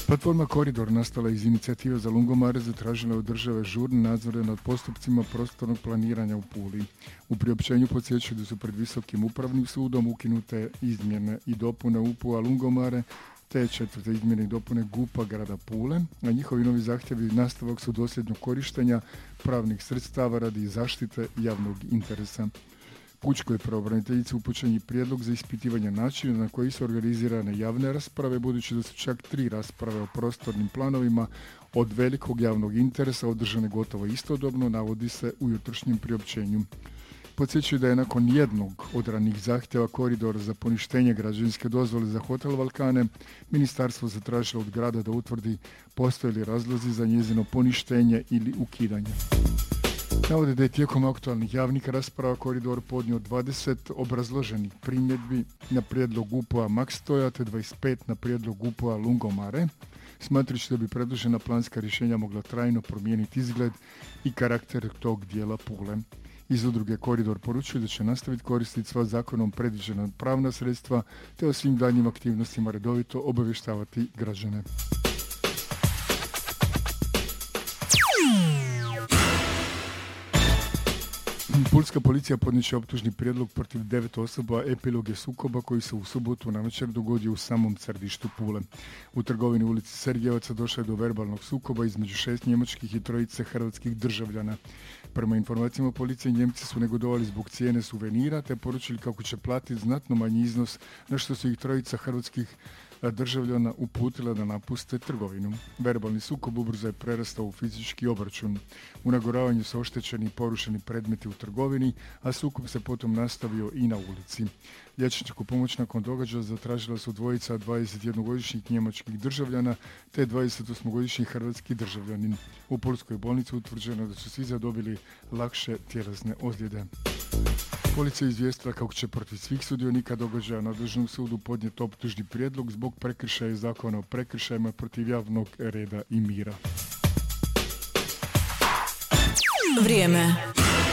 Platforma Koridor nastala iz inicijative za Lungomare zatražila od države žurne nadzore nad postupcima prostornog planiranja u Puli. U priopćenju podsjećaju da su pred Visokim upravnim sudom ukinute izmjene i dopune UPU-a Lungomare te četvrte izmjene i dopune GUP-a grada Pule, a njihovi novi zahtjevi nastavak su dosljednog korištenja pravnih sredstava radi zaštite javnog interesa. Pučkoj pravobraniteljici upućen je prijedlog za ispitivanje načina na koji su organizirane javne rasprave, budući da su čak 3 rasprave o prostornim planovima od velikog javnog interesa održane gotovo istodobno, navodi se u jutrošnjem priopćenju. Podsjećaju da je nakon jednog od ranih zahtjeva Koridora za poništenje građevinske dozvole za hotel Valkane, ministarstvo zatražilo od grada da utvrdi postoje li razlozi za njezino poništenje ili ukidanje. Navode da je tijekom aktualnih javnih rasprava Koridor podnio 20 obrazloženih primjedbi na prijedlog UPU-a Makstoja te 25 na prijedlog UPU-a Lungomare, smatrajući da bi predložena planska rješenja mogla trajno promijeniti izgled i karakter tog dijela Pule. Iz udruge Koridor poručuje da će nastaviti koristiti sva zakonom predviđena pravna sredstva te o svim daljnjim aktivnostima redovito obavještavati građane. Pulska policija podnijet optužni prijedlog protiv 9 osoba epiloge sukoba koji se u subotu navečer dogodio u samom središtu Pule. U trgovini ulici Sergejevaca došlo je do verbalnog sukoba između 6 njemačkih i 3 hrvatskih državljana. Prema informacijama policije, Njemci su negodovali zbog cijene suvenira te poručili kako će platiti znatno manji iznos, na što su ih 3 hrvatskih državljana uputila da napuste trgovinu. Verbalni sukob ubrzo je prerastao u fizički obračun. U nagoravanju su oštećeni i porušeni predmeti u trgovini, a sukob se potom nastavio i na ulici. Liječničku pomoć nakon događaja zatražila su dvojica 21-godišnjih njemačkih državljana te 28-godišnji hrvatski državljanin. U pulskoj bolnici utvrđeno da su svi zadobili lakše tjelesne ozljede. Policija je izvijestila kako će protiv svih sudionika događaja nadležnom sudu podnijeti optužni prijedlog zbog prekršaja zakona o prekršajima protiv javnog reda i mira. Vrijeme.